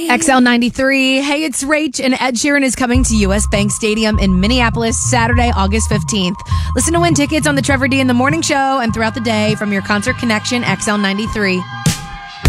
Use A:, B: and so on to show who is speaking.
A: XL93. Hey, it's Rach, and Ed Sheeran is coming to US Bank Stadium in Minneapolis Saturday, August 15th. Listen to win tickets on the Trevor D in the Morning Show and throughout the day from your Concert Connection XL93.